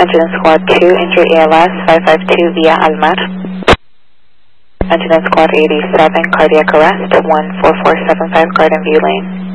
Antonin Squad 2, injured ALS 552 via Almar. Antonin Squad 87, cardiac arrest 14475, Garden View Lane.